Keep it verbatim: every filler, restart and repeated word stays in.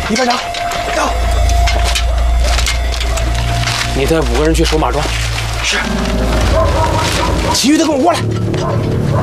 李班长，到。你带五个人去守马庄。是。其余的跟我过来。